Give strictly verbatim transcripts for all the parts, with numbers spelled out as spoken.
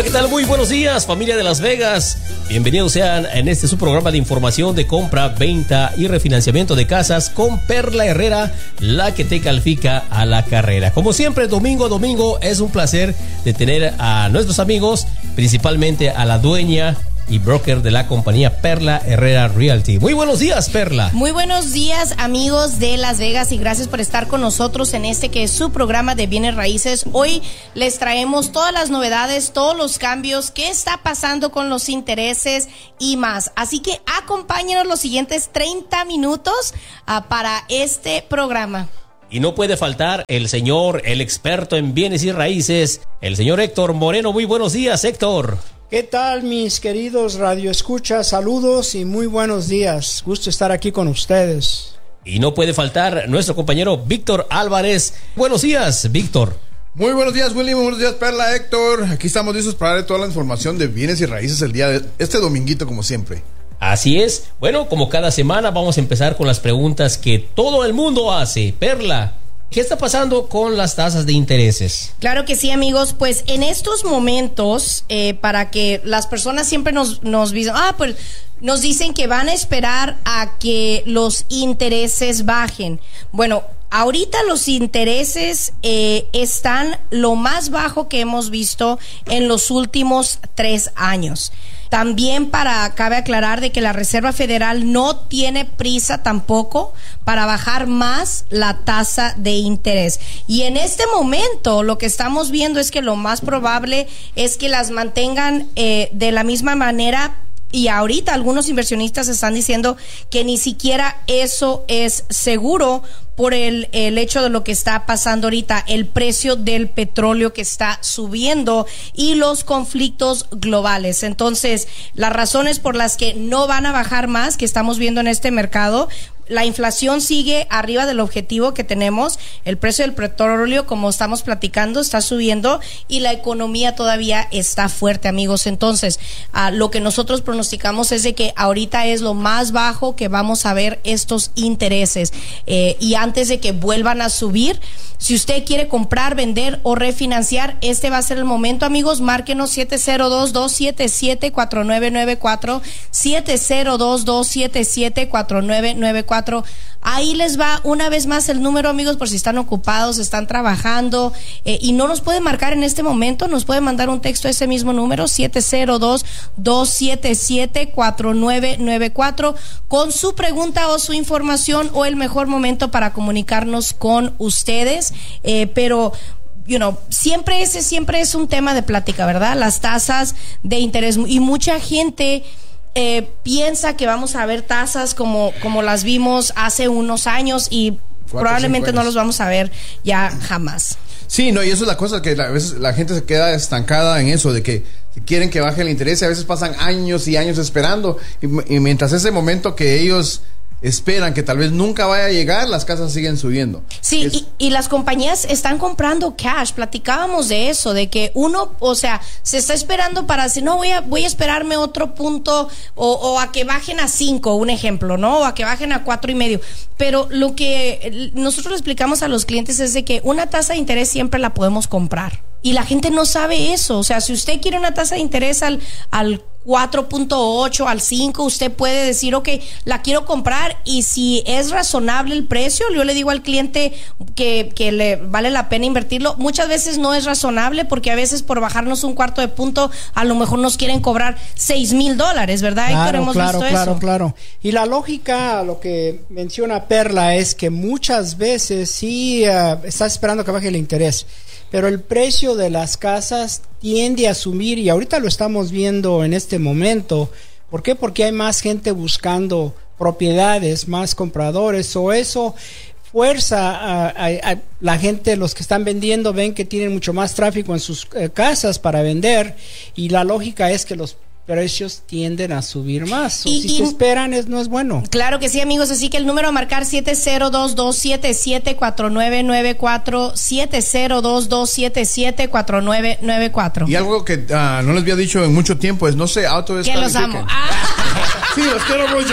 ¿qué tal? Muy buenos días, familia de Las Vegas. Bienvenidos sean en este su programa de información de compra, venta y refinanciamiento de casas con Perla Herrera, la que te califica a la carrera. Como siempre, domingo a domingo es un placer de tener a nuestros amigos, principalmente a la dueña y broker de la compañía Perla Herrera Realty. Muy buenos días, Perla. Muy buenos días, amigos de Las Vegas, y gracias por estar con nosotros en este que es su programa de bienes raíces. Hoy les traemos todas las novedades, todos los cambios, qué está pasando con los intereses y más. Así que acompáñenos los siguientes treinta minutos uh, para este programa. Y no puede faltar el señor, el experto en bienes y raíces, el señor Héctor Moreno. Muy buenos días, Héctor. ¿Qué tal, mis queridos radioescuchas? Saludos y muy buenos días. Gusto estar aquí con ustedes. Y no puede faltar nuestro compañero Víctor Álvarez. Buenos días, Víctor. Muy buenos días, Willy. Muy buenos días, Perla, Héctor. Aquí estamos listos para darle toda la información de bienes y raíces el día de este dominguito, como siempre. Así es. Bueno, como cada semana vamos a empezar con las preguntas que todo el mundo hace. Perla, ¿qué está pasando con las tasas de intereses? Claro que sí, amigos. Pues en estos momentos, eh, para que las personas siempre nos, nos dicen, ah, pues nos dicen que van a esperar a que los intereses bajen. Bueno, ahorita los intereses eh, están lo más bajo que hemos visto en los últimos tres años. También para, cabe aclarar de que la Reserva Federal no tiene prisa tampoco para bajar más la tasa de interés. Y en este momento lo que estamos viendo es que lo más probable es que las mantengan eh, de la misma manera. Y ahorita algunos inversionistas están diciendo que ni siquiera eso es seguro por el, el hecho de lo que está pasando ahorita, el precio del petróleo que está subiendo y los conflictos globales. Entonces, las razones por las que no van a bajar más que estamos viendo en este mercado, la inflación sigue arriba del objetivo que tenemos, el precio del petróleo, como estamos platicando, está subiendo y la economía todavía está fuerte, amigos. Entonces, uh, lo que nosotros pronosticamos es de que ahorita es lo más bajo que vamos a ver estos intereses. Eh, y antes de que vuelvan a subir, si usted quiere comprar, vender o refinanciar, este va a ser el momento, amigos. Márquenos siete cero dos, dos siete siete, cuatro nueve nueve cuatro, siete cero dos, dos siete siete, cuatro nueve nueve cuatro. Ahí les va una vez más el número, amigos, por si están ocupados, están trabajando eh, y no nos pueden marcar en este momento, nos pueden mandar un texto a ese mismo número, siete cero dos, dos siete siete, cuatro nueve nueve cuatro, con su pregunta o su información o el mejor momento para comunicarnos con ustedes. Eh, pero You know, siempre ese siempre es un tema de plática, ¿verdad? Las tasas de interés, y mucha gente eh, piensa que vamos a ver tasas como, como las vimos hace unos años y Cuatro, probablemente no los vamos a ver ya jamás. Sí, no, y eso es la cosa, que a veces la gente se queda estancada en eso, de que quieren que baje el interés y a veces pasan años y años esperando, y, y mientras ese momento que ellos esperan que tal vez nunca vaya a llegar, las casas siguen subiendo. Sí, es... y, y las compañías están comprando cash. Platicábamos de eso, de que uno, o sea, se está esperando para decir, no, voy a, voy a esperarme otro punto, o, o a que bajen a cinco, un ejemplo, ¿no? O a que bajen a cuatro y medio. Pero lo que nosotros le explicamos a los clientes es de que una tasa de interés siempre la podemos comprar. Y la gente no sabe eso. O sea, si usted quiere una tasa de interés al, al cuatro punto ocho, al cinco, usted puede decir, ok, la quiero comprar, y si es razonable el precio, yo le digo al cliente que, que le vale la pena invertirlo. Muchas veces no es razonable, porque a veces por bajarnos un cuarto de punto, a lo mejor nos quieren cobrar seis mil dólares, ¿verdad, Héctor? Claro, Hemos claro, visto claro, eso. claro. Y la lógica, lo que menciona Perla, es que muchas veces sí uh, estás esperando que baje el interés, pero el precio de las casas tiende a subir, y ahorita lo estamos viendo en este momento. ¿Por qué? Porque hay más gente buscando propiedades, más compradores, o eso fuerza a, a, a la gente, los que están vendiendo ven que tienen mucho más tráfico en sus eh, casas para vender, y la lógica es que los precios tienden a subir más. O y, si y, se esperan, es, no es bueno. Claro que sí, amigos. Así que el número a marcar siete cero dos, dos siete siete, cuatro nueve nueve cuatro, siete cero dos, dos siete siete, cuatro nueve nueve cuatro. Y algo que uh, no les había dicho en mucho tiempo es, no se autodescalifiquen. Que los amo. Ah. Sí, los quiero mucho.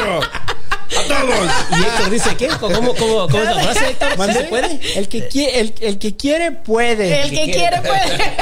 A todos. Y Héctor dice, ¿qué? ¿Cómo, cómo, cómo es la frase, Héctor? ¿Sí se puede? El que, quiere, el, el que quiere puede. El que quiere puede.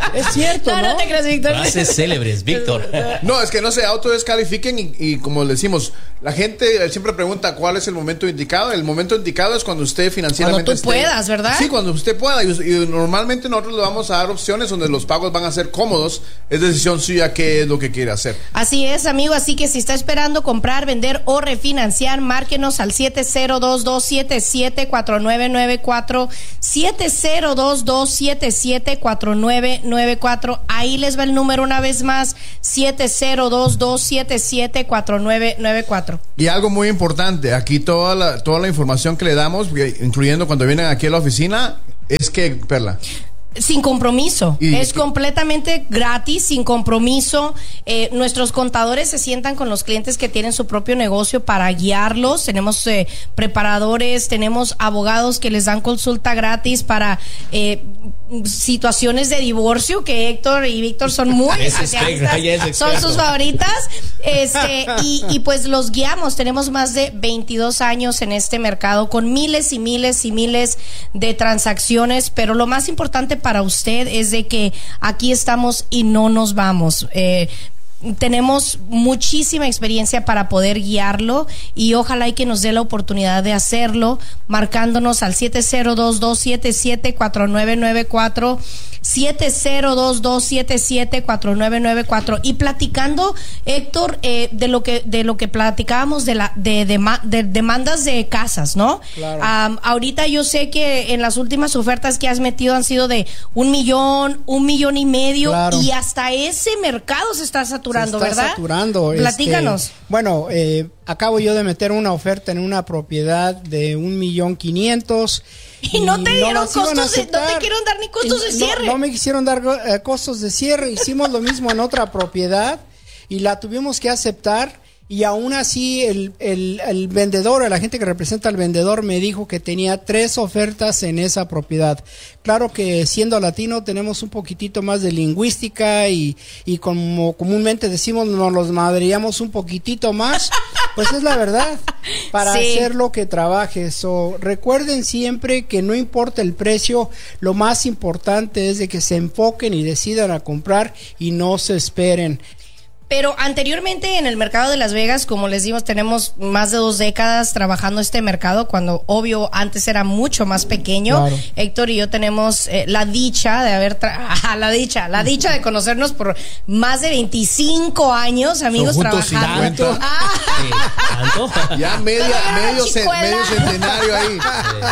Es cierto, ¿no? No, no te creas, Víctor. Frases célebres, Víctor. No, es que no se autodescalifiquen y, y como le decimos, la gente siempre pregunta cuál es el momento indicado. El momento indicado es cuando usted financieramente Cuando tú esté- puedas, ¿verdad? Sí, cuando usted pueda. Y, y normalmente nosotros le vamos a dar opciones donde los pagos van a ser cómodos. Es decisión suya qué es lo que quiere hacer. Así es, amigo, así que si está esperando comprar, vender o refinanciar, márquenos al siete cero dos dos siete siete cuatro nueve nueve cuatro, siete cero dos dos siete siete cuatro nueve nueve cuatro. Ahí les va el número una vez más, siete cero dos dos siete siete cuatro nueve nueve cuatro. Y algo muy importante, aquí toda la, toda la información que le damos, incluyendo cuando vienen aquí a la oficina, es que, Perla, Sin compromiso, Y- es completamente gratis, sin compromiso. Eh, nuestros contadores se sientan con los clientes que tienen su propio negocio para guiarlos. Tenemos eh, preparadores, tenemos abogados que les dan consulta gratis para eh, situaciones de divorcio, que Héctor y Víctor son muy Es especialistas, experto, ella es son experto. sus favoritas. Este, y, y pues los guiamos. Tenemos más de veintidós años en este mercado con miles y miles y miles de transacciones, pero lo más importante para usted es de que aquí estamos y no nos vamos. Eh, tenemos muchísima experiencia para poder guiarlo y ojalá y que nos dé la oportunidad de hacerlo marcándonos al siete cero dos dos siete siete cuatro nueve nueve cuatro, siete cero dos dos siete siete cuatro nueve nueve cuatro. Y platicando, Héctor, eh, de lo que de lo que platicábamos de la de, de, de demandas de casas, ¿no? Claro. Um, ahorita yo sé que en las últimas ofertas que has metido han sido de un millón, un millón y medio, Claro. y hasta ese mercado se está saturando, Se está ¿verdad? saturando. Platícanos. Este, bueno, eh, acabo yo de meter una oferta en una propiedad de un millón quinientos. Y no te dieron las iban a costos de- no te aceptar. quieren dar ni costos de Y no- cierre. No, me quisieron dar eh, costos de cierre. Hicimos lo mismo en otra propiedad y la tuvimos que aceptar. Y aún así el, el, el vendedor, la gente que representa al vendedor me dijo que tenía tres ofertas en esa propiedad. Claro que siendo latino tenemos un poquitito más de lingüística y, y como comúnmente decimos nos los madreamos un poquitito más, pues es la verdad, para Sí. hacer lo que trabajes. So, recuerden siempre que no importa el precio, lo más importante es de que se enfoquen y decidan a comprar y no se esperen. Pero anteriormente en el mercado de Las Vegas, como les digo, tenemos más de dos décadas trabajando este mercado, cuando obvio antes era mucho más pequeño. Claro. Héctor y yo tenemos eh, la dicha de haber, tra- Ajá, la dicha, la dicha de conocernos por más de veinticinco años, amigos, Son juntos trabajando. cincuenta. Ah, Sí, ¿tanto? ya media, Todavía medio, la ce- chicuela. medio centenario ahí.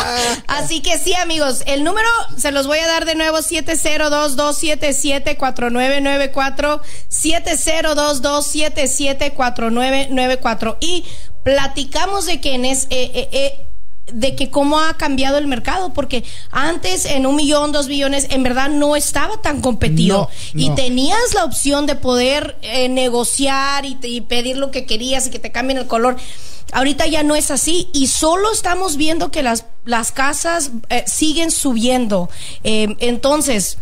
así que sí, amigos, el número se los voy a dar de nuevo, siete cero dos dos siete siete cuatro nueve nueve cuatro, siete cero dos dos siete siete cuatro nueve nueve cuatro. Y platicamos de que en es, eh, eh, eh, de que cómo ha cambiado el mercado, porque antes en un millón, dos millones, en verdad no estaba tan competido. No, y no. tenías la opción de poder eh, negociar y, te- y pedir lo que querías y que te cambien el color. Ahorita ya no es así y solo estamos viendo que las, las casas eh, siguen subiendo. Eh, entonces,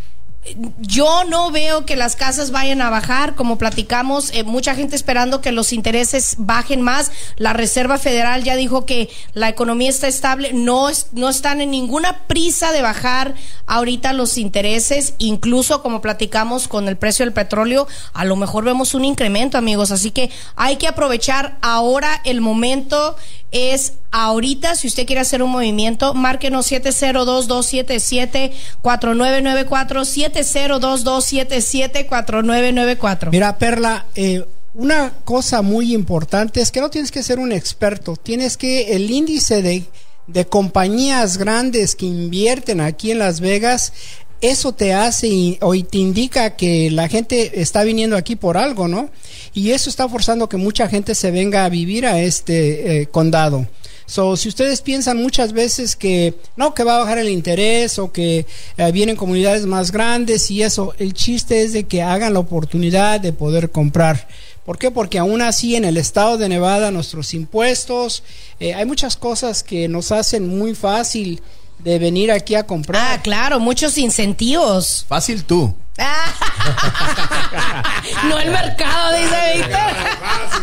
yo no veo que las casas vayan a bajar, como platicamos, eh, mucha gente esperando que los intereses bajen más. La Reserva Federal ya dijo que la economía está estable, no, es, no están en ninguna prisa de bajar ahorita los intereses, incluso como platicamos con el precio del petróleo, a lo mejor vemos un incremento, amigos, así que hay que aprovechar ahora, el momento es ahorita. Si usted quiere hacer un movimiento, márquenos siete cero dos dos siete siete cuatro nueve nueve cuatro, siete cero dos dos siete siete cuatro nueve nueve cuatro. Mira, Perla, eh, una cosa muy importante es que no tienes que ser un experto, tienes que el índice de, de compañías grandes que invierten aquí en Las Vegas, eso te hace y, o y te indica que la gente está viniendo aquí por algo, ¿no? Y eso está forzando que mucha gente se venga a vivir a este eh, condado. So, si ustedes piensan muchas veces que no, que va a bajar el interés o que eh, vienen comunidades más grandes y eso, el chiste es de que hagan la oportunidad de poder comprar. ¿Por qué? Porque aún así en el estado de Nevada nuestros impuestos, eh, hay muchas cosas que nos hacen muy fácil de venir aquí a comprar. Ah, claro, muchos incentivos. Fácil tú. No el mercado, dice Víctor.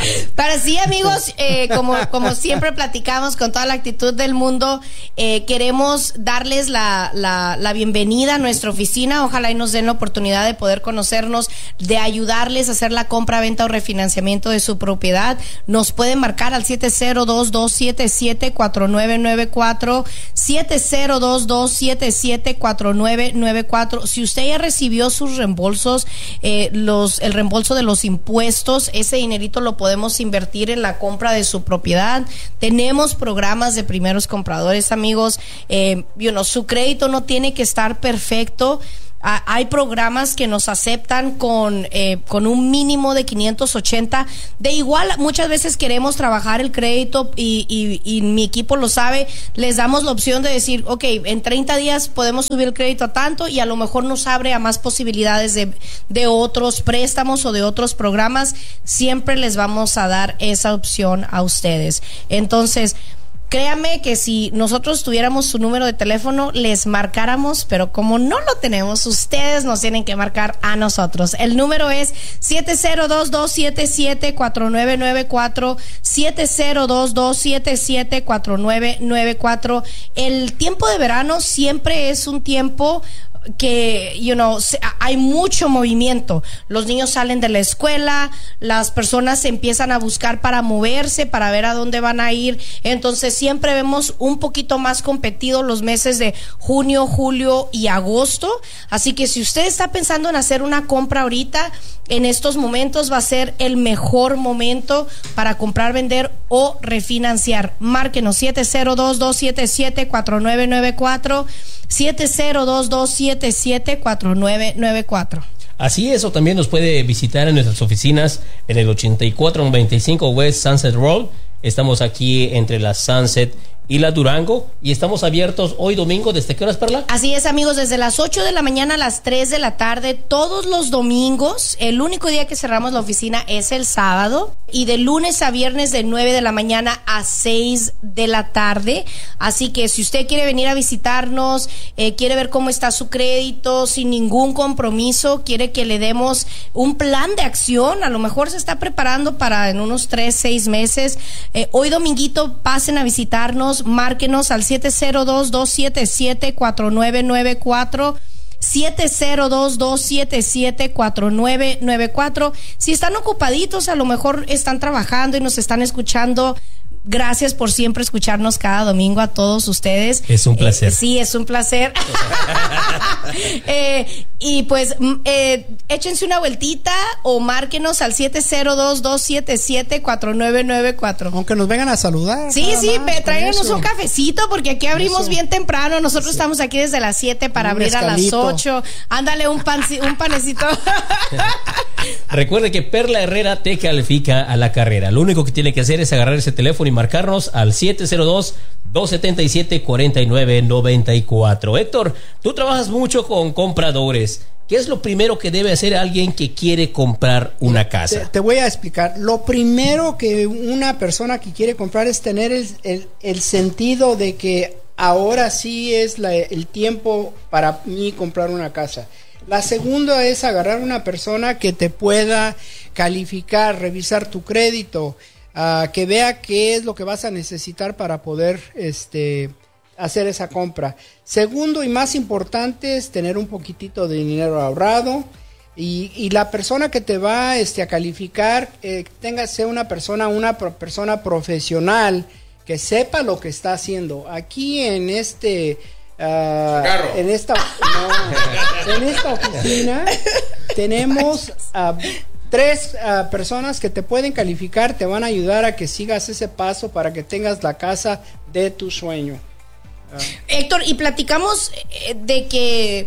Para sí, amigos, eh, como, como siempre platicamos con toda la actitud del mundo, eh, queremos darles la, la, la bienvenida a nuestra oficina. Ojalá y nos den la oportunidad de poder conocernos, de ayudarles a hacer la compra, venta o refinanciamiento de su propiedad. Nos pueden marcar al siete cero dos, dos siete siete, cuatro nueve nueve cuatro, siete cero dos, dos siete siete, cuatro nueve nueve cuatro. Si usted ya recibió sus reembolsos, eh, los, el reembolso de los impuestos, ese dinerito lo podemos invertir en la compra de su propiedad. Tenemos programas de primeros compradores, amigos. Eh, you know, su crédito no tiene que estar perfecto. Ah, hay programas que nos aceptan con, eh, con un mínimo de quinientos ochenta. De igual, muchas veces queremos trabajar el crédito y, y, y mi equipo lo sabe. Les damos la opción de decir, ok, en treinta días podemos subir el crédito a tanto, y a lo mejor nos abre a más posibilidades de, de otros préstamos o de otros programas. Siempre les vamos a dar esa opción a ustedes. Entonces, créame que si nosotros tuviéramos su número de teléfono, les marcáramos, pero como no lo tenemos, ustedes nos tienen que marcar a nosotros. El número es siete cero dos, dos siete siete, cuatro nueve nueve cuatro, siete cero dos, dos siete siete, cuatro nueve nueve cuatro. El tiempo de verano siempre es un tiempo que, you know, hay mucho movimiento. Los niños salen de la escuela, las personas empiezan a buscar para moverse, para ver a dónde van a ir. Entonces siempre vemos un poquito más competido los meses de junio, julio y agosto. Así que si usted está pensando en hacer una compra ahorita, en estos momentos va a ser el mejor momento para comprar, vender o refinanciar. Márquenos siete cero dos, dos siete siete, cuatro nueve nueve cuatro, siete cero dos, dos siete siete, cuatro nueve nueve cuatro. Así es, o también nos puede visitar en nuestras oficinas en el ochenta y cuatro noventa y cinco West Sunset Road. Estamos aquí entre la Sunset y la Durango, y estamos abiertos hoy domingo. ¿Desde qué horas, Perla? Así es, amigos, desde las ocho de la mañana a las tres de la tarde, todos los domingos. El único día que cerramos la oficina es el sábado, y de lunes a viernes de nueve de la mañana a seis de la tarde. Así que si usted quiere venir a visitarnos, eh, quiere ver cómo está su crédito sin ningún compromiso, quiere que le demos un plan de acción, a lo mejor se está preparando para en unos tres, seis meses, eh, hoy dominguito pasen a visitarnos. Márquenos al siete cero dos, dos siete siete, cuatro nueve nueve cuatro, siete cero dos, dos siete siete, cuatro nueve nueve cuatro. Si están ocupaditos, a lo mejor están trabajando y nos están escuchando. Gracias por siempre escucharnos cada domingo a todos ustedes. Es un placer. Eh, sí, es un placer. eh, y pues eh, échense una vueltita o márquenos al siete cero dos, dos siete siete, cuatro nueve nueve cuatro. Aunque nos vengan a saludar. Sí, sí, tráiganos un cafecito, porque aquí abrimos eso bien temprano. Nosotros sí estamos aquí desde las siete para un abrir escalito. A las ocho. Ándale un, pan, un panecito. Recuerde que Perla Herrera te califica a la carrera. Lo único que tiene que hacer es agarrar ese teléfono y marcarnos al siete cero dos, dos siete siete, cuatro nueve nueve cuatro. Héctor, tú trabajas mucho con compradores. ¿Qué es lo primero que debe hacer alguien que quiere comprar una casa? Te, te voy a explicar. Lo primero que una persona que quiere comprar es tener el, el, el sentido de que ahora sí es la, el tiempo para mí comprar una casa. La segunda es agarrar una persona que te pueda calificar, revisar tu crédito, uh, que vea qué es lo que vas a necesitar para poder este, hacer esa compra. Segundo y más importante es tener un poquitito de dinero ahorrado, y, y la persona que te va este, a calificar eh, tenga sea una persona, una pro, persona profesional que sepa lo que está haciendo. Aquí en este... Uh, en esta no, en esta oficina tenemos uh, tres uh, personas que te pueden calificar, te van a ayudar a que sigas ese paso para que tengas la casa de tu sueño. Uh. Héctor, y platicamos eh, de que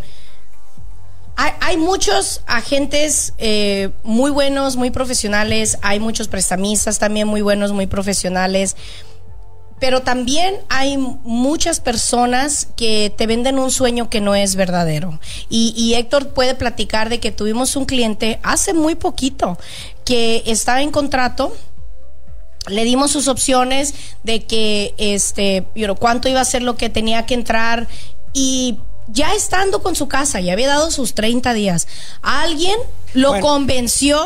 hay, hay muchos agentes eh, muy buenos, muy profesionales, hay muchos prestamistas también muy buenos, muy profesionales. Pero también hay muchas personas que te venden un sueño que no es verdadero. Y, y Héctor puede platicar de que tuvimos un cliente hace muy poquito que estaba en contrato. Le dimos sus opciones de que, este, you know, cuánto iba a ser lo que tenía que entrar, y ya estando con su casa, ya había dado sus treinta días, alguien lo bueno. convenció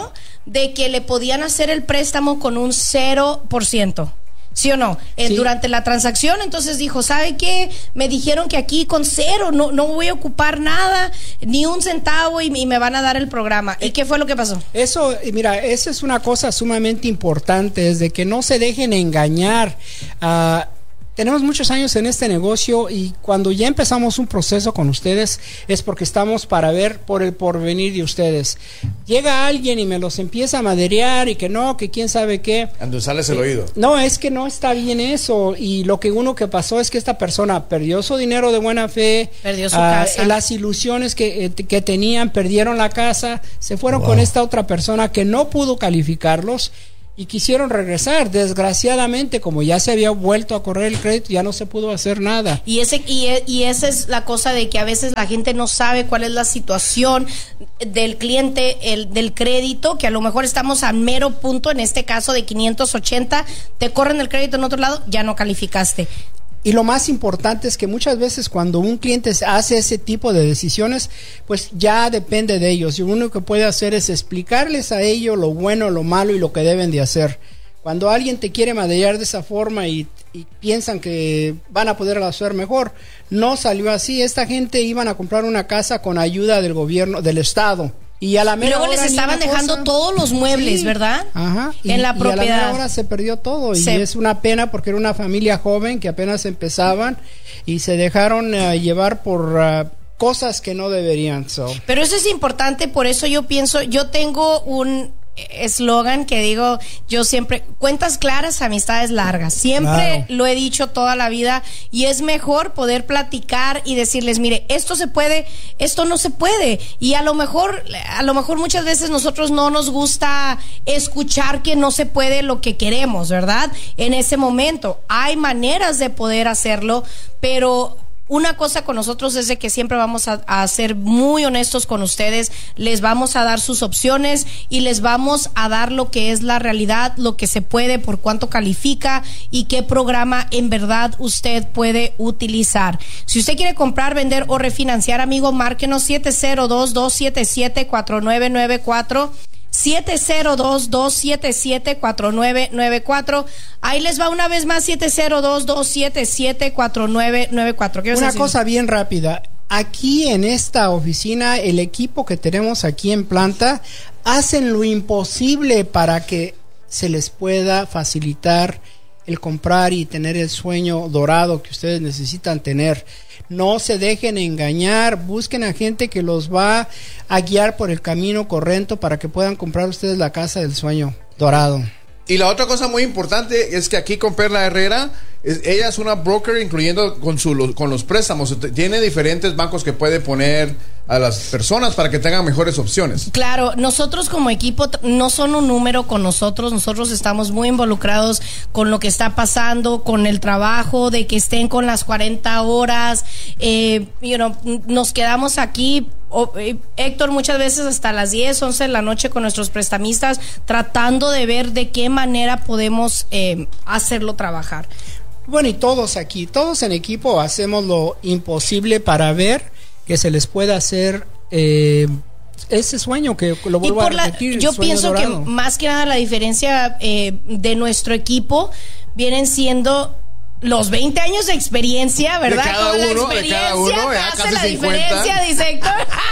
de que le podían hacer el préstamo con un cero por ciento. ¿Sí o no? Eh, sí. Durante la transacción, entonces dijo, ¿sabe qué? Me dijeron que aquí con cero no, no voy a ocupar nada, ni un centavo, y, y me van a dar el programa. ¿Y qué fue lo que pasó? Eso, mira, esa es una cosa sumamente importante, es de que no se dejen engañar. Uh, Tenemos muchos años en este negocio y cuando ya empezamos un proceso con ustedes es porque estamos para ver por el porvenir de ustedes. Llega alguien y me los empieza a maderear y que no, que quién sabe qué. Endulzarles el oído. No, es que no está bien eso. Y lo que uno que pasó es que esta persona perdió su dinero de buena fe. Perdió su uh, casa. Las ilusiones que, que tenían, perdieron la casa. Se fueron wow. con esta otra persona que no pudo calificarlos. Y quisieron regresar. Desgraciadamente, como ya se había vuelto a correr el crédito, ya no se pudo hacer nada. Y ese y, y esa es la cosa de que a veces la gente no sabe cuál es la situación del cliente, el del crédito, que a lo mejor estamos a mero punto, en este caso de quinientos ochenta, te corren el crédito en otro lado, ya no calificaste. Y lo más importante es que muchas veces cuando un cliente hace ese tipo de decisiones, pues ya depende de ellos. Y lo único que puede hacer es explicarles a ellos lo bueno, lo malo y lo que deben de hacer. Cuando alguien te quiere maderear de esa forma y, y piensan que van a poder hacer mejor, no salió así. Esta gente iban a comprar una casa con ayuda del gobierno, del Estado. Y a la mera y luego hora les estaban dejando cosa, todos los muebles, sí, ¿verdad? Ajá. Y, en la propiedad. Y a la mera hora se perdió todo. Se... Y es una pena porque era una familia joven que apenas empezaban y se dejaron uh, llevar por uh, cosas que no deberían. So. Pero eso es importante, por eso yo pienso, yo tengo un eslogan que digo yo siempre: cuentas claras, amistades largas. Siempre claro. Lo he dicho toda la vida, y es mejor poder platicar y decirles, mire, esto se puede, esto no se puede. Y a lo mejor, a lo mejor muchas veces nosotros no nos gusta escuchar que no se puede lo que queremos, ¿verdad? En ese momento hay maneras de poder hacerlo, pero una cosa con nosotros es de que siempre vamos a, a ser muy honestos con ustedes, les vamos a dar sus opciones y les vamos a dar lo que es la realidad, lo que se puede, por cuánto califica y qué programa en verdad usted puede utilizar. Si usted quiere comprar, vender o refinanciar, amigo, márquenos siete cero dos, dos siete siete, cuatro nueve nueve cuatro. siete cero dos, dos siete siete, cuatro nueve nueve cuatro. Ahí les va una vez más, siete cero dos, dos siete siete, cuatro nueve nueve cuatro. Una decir? cosa bien rápida. Aquí en esta oficina, el equipo que tenemos aquí en planta hacen lo imposible para que se les pueda facilitar el comprar y tener el sueño dorado que ustedes necesitan tener. No se dejen engañar, busquen a gente que los va a guiar por el camino correcto para que puedan comprar ustedes la casa del sueño dorado. Y la otra cosa muy importante es que aquí con Perla Herrera, es, ella es una broker, incluyendo con, su, con los préstamos. Tiene diferentes bancos que puede poner a las personas para que tengan mejores opciones. Claro, nosotros como equipo no son un número con nosotros, nosotros estamos muy involucrados con lo que está pasando, con el trabajo, de que estén con las cuarenta horas, eh, you know, nos quedamos aquí, oh, eh, Héctor, muchas veces hasta las diez, once de la noche con nuestros prestamistas, tratando de ver de qué manera podemos eh, hacerlo trabajar. Bueno, y todos aquí, todos en equipo hacemos lo imposible para ver que se les pueda hacer eh, ese sueño que lo vuelvo a repetir. La, yo pienso dorado. que más que nada la diferencia eh, de nuestro equipo vienen siendo los veinte años de experiencia, ¿verdad? De cada Con uno, la experiencia de cada uno, ya hace casi la cincuenta. Diferencia, dice Héctor.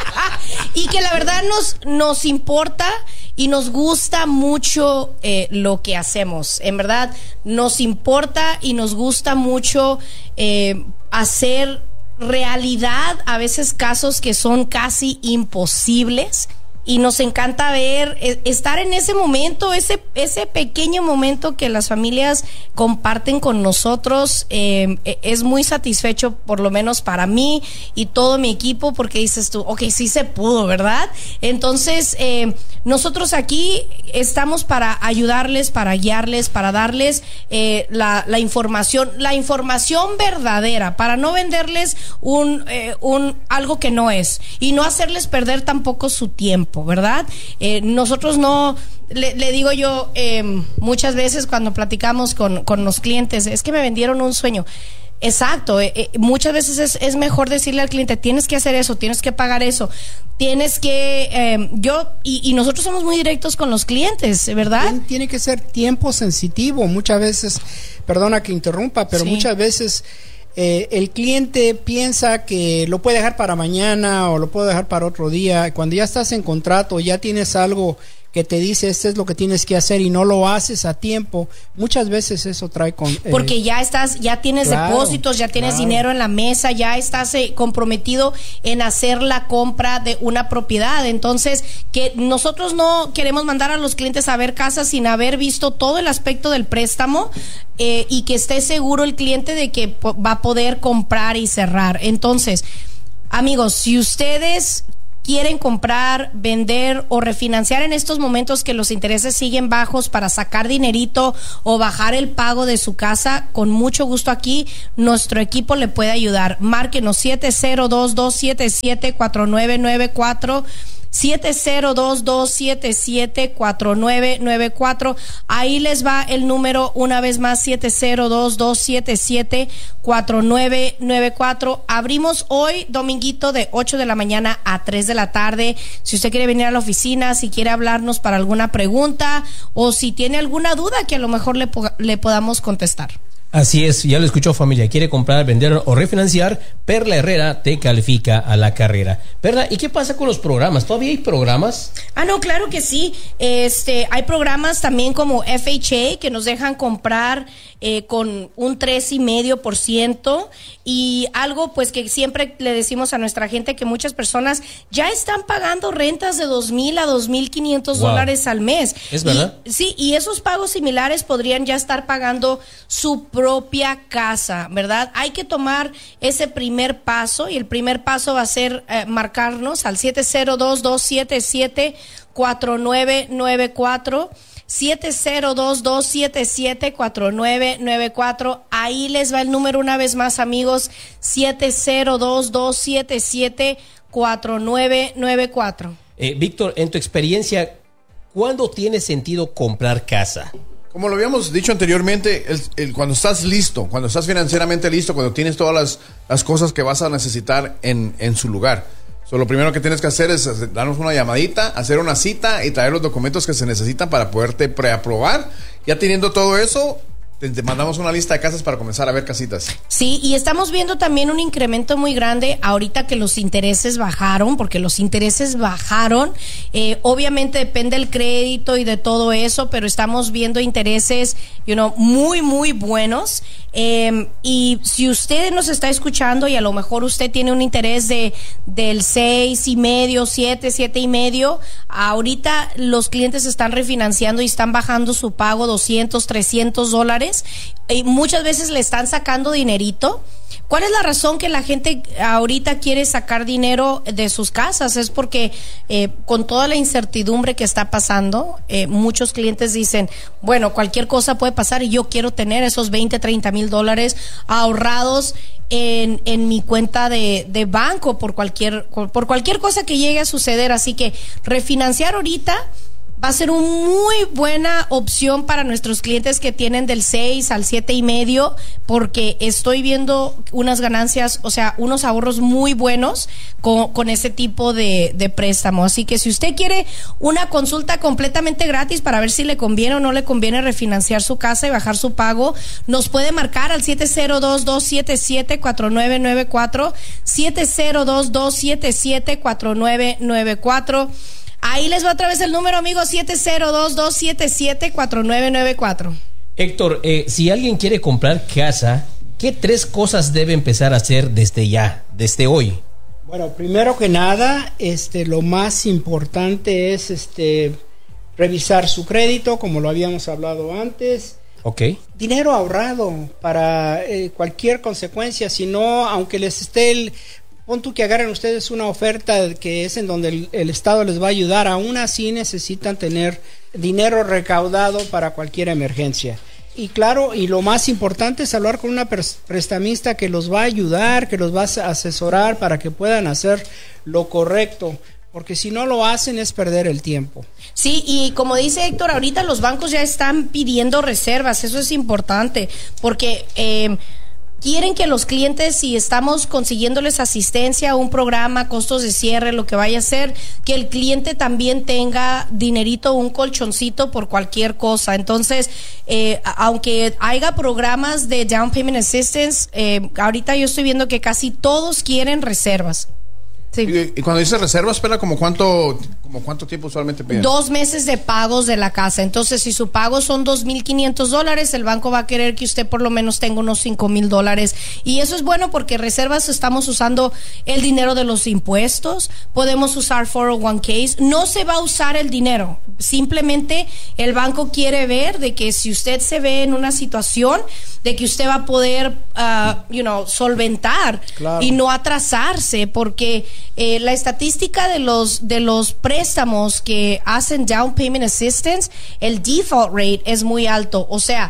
Y que la verdad nos, nos importa y nos gusta mucho eh, lo que hacemos. En verdad, nos importa y nos gusta mucho eh, hacer realidad a veces casos que son casi imposibles, y nos encanta ver, eh, estar en ese momento, ese ese pequeño momento que las familias comparten con nosotros. Eh, es muy satisfecho, por lo menos para mí y todo mi equipo, porque dices tú, ok, sí se pudo, ¿verdad? Entonces, eh, nosotros aquí estamos para ayudarles, para guiarles, para darles eh, la, la información, la información verdadera, para no venderles un, eh, un algo que no es, y no hacerles perder tampoco su tiempo, ¿verdad? Eh, nosotros no, le, le digo yo eh, muchas veces cuando platicamos con, con los clientes, es que me vendieron un sueño. Exacto, eh, eh, muchas veces es, es mejor decirle al cliente, tienes que hacer eso, tienes que pagar eso, tienes que, eh, yo, y, y nosotros somos muy directos con los clientes, ¿verdad? Tiene, tiene que ser tiempo sensitivo, muchas veces, perdona que interrumpa, pero Sí. muchas veces eh, el cliente piensa que lo puede dejar para mañana o lo puede dejar para otro día. Cuando ya estás en contrato, ya tienes algo que te dice esto es lo que tienes que hacer y no lo haces a tiempo, muchas veces eso trae con... Eh, Porque ya estás, ya tienes claro, depósitos, ya tienes claro. dinero en la mesa, ya estás eh, comprometido en hacer la compra de una propiedad. Entonces, que nosotros no queremos mandar a los clientes a ver casas sin haber visto todo el aspecto del préstamo eh, y que esté seguro el cliente de que po- va a poder comprar y cerrar. Entonces, amigos, si ustedes quieren comprar, vender o refinanciar en estos momentos que los intereses siguen bajos para sacar dinerito o bajar el pago de su casa, con mucho gusto aquí nuestro equipo le puede ayudar. Márquenos siete cero dos, dos siete siete, cuatro nueve nueve cuatro, siete cero dos, dos siete siete, cuatro nueve nueve cuatro. Ahí les va el número una vez más, siete cero dos, dos siete siete, cuatro nueve nueve cuatro. Abrimos hoy, dominguito, de ocho de la mañana a tres de la tarde. Si usted quiere venir a la oficina, si quiere hablarnos para alguna pregunta o si tiene alguna duda que a lo mejor le, po- le podamos contestar. Así es, ya lo escuchó, familia. Quiere comprar, vender o refinanciar, Perla Herrera te califica a la carrera. Perla, ¿y qué pasa con los programas? ¿Todavía hay programas? Ah, no, claro que sí. Este, hay programas también como F H A que nos dejan comprar eh, con un tres y medio por ciento y algo pues que siempre le decimos a nuestra gente que muchas personas ya están pagando rentas de dos mil a dos mil quinientos Wow. dólares al mes. ¿Es verdad? Y, sí, y esos pagos similares podrían ya estar pagando su propia casa, ¿verdad? Hay que tomar ese primer paso y el primer paso va a ser eh, marcarnos al siete cero dos, dos siete siete, cuatro nueve nueve cuatro, siete cero dos, dos siete siete, cuatro nueve nueve cuatro. Ahí les va el número una vez más, amigos, siete cero dos, dos siete siete, cuatro nueve nueve cuatro. Eh, Víctor, en tu experiencia, ¿cuándo tiene sentido comprar casa? Como lo habíamos dicho anteriormente, el, el, cuando estás listo, cuando estás financieramente listo, cuando tienes todas las, las cosas que vas a necesitar en, en su lugar. So, lo primero que tienes que hacer es hacer, darnos una llamadita, hacer una cita y traer los documentos que se necesitan para poderte preaprobar. Ya teniendo todo eso, te, te mandamos una lista de casas para comenzar a ver casitas. Sí, y estamos viendo también un incremento muy grande ahorita que los intereses bajaron, porque los intereses bajaron. Eh, obviamente depende del crédito y de todo eso, pero estamos viendo intereses, you know, muy, muy buenos. Eh, y si usted nos está escuchando y a lo mejor usted tiene un interés de del seis y medio, siete, siete y medio, ahorita los clientes están refinanciando y están bajando su pago doscientos, trescientos dólares y muchas veces le están sacando dinerito. ¿Cuál es la razón que la gente ahorita quiere sacar dinero de sus casas? Es porque eh, con toda la incertidumbre que está pasando, eh, muchos clientes dicen, bueno, cualquier cosa puede pasar y yo quiero tener esos veinte, treinta mil dólares ahorrados en, en mi cuenta de, de banco por cualquier, por cualquier cosa que llegue a suceder. Así que refinanciar ahorita va a ser una muy buena opción para nuestros clientes que tienen del seis al siete y medio, porque estoy viendo unas ganancias, o sea, unos ahorros muy buenos con, con ese tipo de, de préstamo. Así que si usted quiere una consulta completamente gratis para ver si le conviene o no le conviene refinanciar su casa y bajar su pago, nos puede marcar al siete cero dos, dos siete siete, cuatro nueve nueve cuatro, siete cero dos, dos siete siete, cuatro nueve nueve cuatro. Ahí les va otra vez el número, amigos, siete cero dos, dos siete siete, cuatro nueve nueve cuatro. Héctor, eh, si alguien quiere comprar casa, ¿qué tres cosas debe empezar a hacer desde ya, desde hoy? Bueno, primero que nada, este, lo más importante es este, revisar su crédito, como lo habíamos hablado antes. Ok. Dinero ahorrado para eh, cualquier consecuencia, si no, aunque les esté el... Pon tú que agarren ustedes una oferta que es en donde el, el Estado les va a ayudar, aún así necesitan tener dinero recaudado para cualquier emergencia. Y claro, y lo más importante es hablar con una prestamista que los va a ayudar, que los va a asesorar para que puedan hacer lo correcto, porque si no lo hacen es perder el tiempo. Sí, y como dice Héctor, ahorita los bancos ya están pidiendo reservas, eso es importante, porque... Eh, quieren que los clientes, si estamos consiguiéndoles asistencia, un programa, costos de cierre, lo que vaya a ser, que el cliente también tenga dinerito, un colchoncito por cualquier cosa. Entonces, eh, aunque haya programas de Down Payment Assistance, eh, ahorita yo estoy viendo que casi todos quieren reservas. Sí. Y, y cuando dice reserva, espera, ¿como cuánto, como cuánto tiempo usualmente piden? Dos meses de pagos de la casa. Entonces, si su pago son dos mil quinientos dólares, el banco va a querer que usted por lo menos tenga unos cinco mil dólares. Y eso es bueno porque reservas estamos usando el dinero de los impuestos. Podemos usar cuatro oh one K's. No se va a usar el dinero. Simplemente el banco quiere ver de que si usted se ve en una situación de que usted va a poder, uh, you know, solventar, claro, y no atrasarse, porque eh, la estadística de los de los préstamos que hacen Down Payment Assistance, el default rate es muy alto. O sea,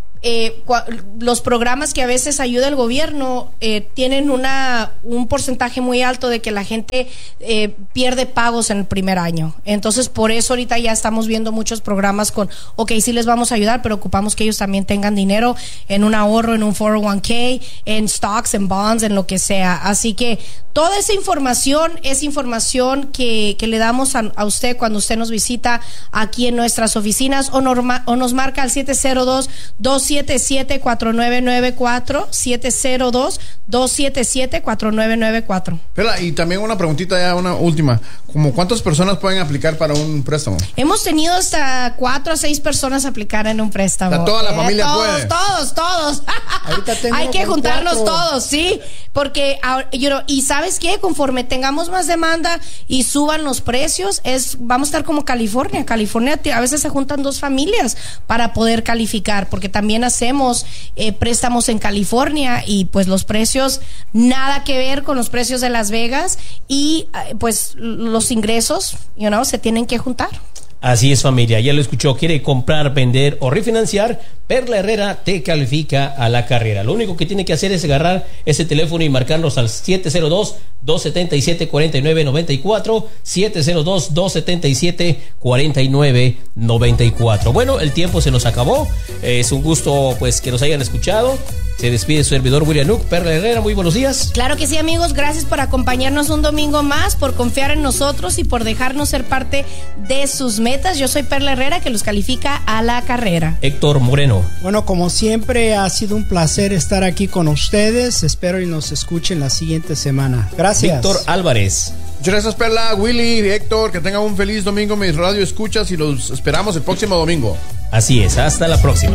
eh, los programas que a veces ayuda el gobierno eh, tienen una un porcentaje muy alto de que la gente eh, pierde pagos en el primer año. Entonces, por eso ahorita ya estamos viendo muchos programas con, ok, sí les vamos a ayudar, pero ocupamos que ellos también tengan dinero en un ahorro, en un cuatro oh one K, en stocks, en bonds, en lo que sea. Así que toda esa información es información que, que le damos a, a usted cuando usted nos visita aquí en nuestras oficinas o, norma, o nos marca al siete cero dos, dos siete siete, cuatro nueve nueve cuatro, siete cero dos, dos siete siete, cuatro nueve nueve cuatro. Pela, y también una preguntita ya, una última. ¿Cómo cuántas personas pueden aplicar para un préstamo? Hemos tenido hasta cuatro a seis personas aplicar en un préstamo. O sea, toda la eh, familia todos, puede. Todos, todos, Ahorita tengo hay que juntarnos cuatro. todos, sí, porque you know, y sabes qué, conforme tengamos más demanda y suban los precios, es vamos a estar como California. California a veces se juntan dos familias para poder calificar, porque también hacemos eh, préstamos en California y pues los precios nada que ver con los precios de Las Vegas y eh, pues los ingresos, you know, se tienen que juntar. Así es, familia, ya lo escuchó, quiere comprar, vender o refinanciar, Perla Herrera te califica a la carrera. Lo único que tiene que hacer es agarrar ese teléfono y marcarnos al siete cero dos, dos siete siete, cuatro nueve nueve cuatro, siete cero dos, dos siete siete, cuatro nueve nueve cuatro. Bueno, el tiempo se nos acabó, es un gusto pues que nos hayan escuchado. Se despide su servidor William Nuc. Perla Herrera, muy buenos días. Claro que sí, amigos, gracias por acompañarnos un domingo más, por confiar en nosotros y por dejarnos ser parte de sus metas. Yo soy Perla Herrera, que los califica a la carrera. Héctor Moreno. Bueno, como siempre, ha sido un placer estar aquí con ustedes. Espero y nos escuchen la siguiente semana. Gracias. Víctor Álvarez. Muchas gracias, Perla, Willy, Héctor, que tengan un feliz domingo, mis radio escuchas, y los esperamos el próximo domingo. Así es, hasta la próxima.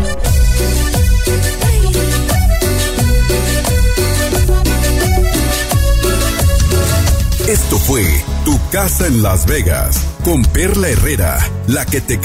Esto fue Tu Casa en Las Vegas con Perla Herrera, la que te